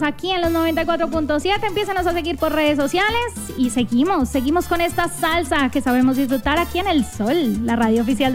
escucharnos aquí en los 94.7. Empiézanos a seguir por redes sociales y seguimos con esta salsa que sabemos disfrutar aquí en El Sol, la radio oficial